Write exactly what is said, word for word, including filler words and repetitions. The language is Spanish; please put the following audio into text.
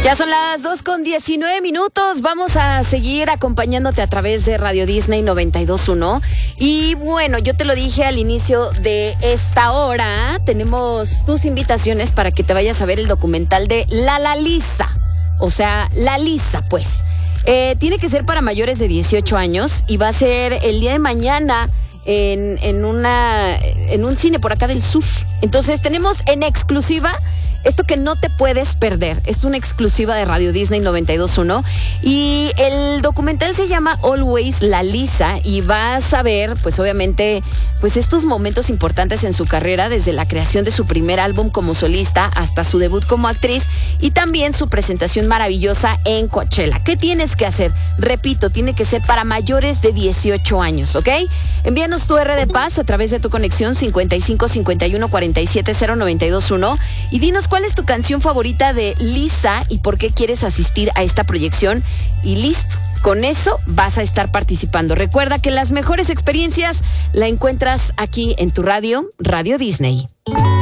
Ya son las dos con diecinueve minutos. Vamos a seguir acompañándote a través de Radio Disney noventa y dos punto uno. Y bueno, yo te lo dije al inicio de esta hora. Tenemos tus invitaciones para que te vayas a ver el documental de La Lalisa. O sea, La Lisa, pues. Eh, tiene que ser para mayores de dieciocho años y va a ser el día de mañana en, en, una, en un cine por acá del sur. Entonces tenemos en exclusiva esto que no te puedes perder. Es una exclusiva de Radio Disney noventa y dos punto uno. Y el documental se llama Always La Lisa y vas a ver, pues obviamente, pues estos momentos importantes en su carrera, desde la creación de su primer álbum como solista hasta su debut como actriz y también su presentación maravillosa en Coachella. ¿Qué tienes que hacer? Repito, tiene que ser para mayores de dieciocho años, ¿ok? Envíanos tu R de Paz a través de tu conexión cincuenta y cinco cincuenta y uno cuarenta y siete cero noventa y dos punto uno y dinos cuál es tu canción favorita de Lisa y por qué quieres asistir a esta proyección. Y listo, con eso vas a estar participando. Recuerda que las mejores experiencias la encuentras aquí en tu radio, Radio Disney.